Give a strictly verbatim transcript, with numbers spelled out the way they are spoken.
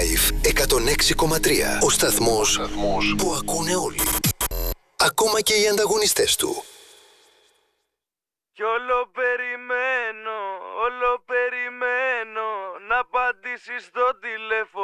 Live εκατόν έξι κόμμα τρία. Ο σταθμός που ακούνε όλοι. Ακόμα και οι ανταγωνιστές του. Κι όλο περιμένω, όλο περιμένω να απαντήσεις στο τηλέφωνο.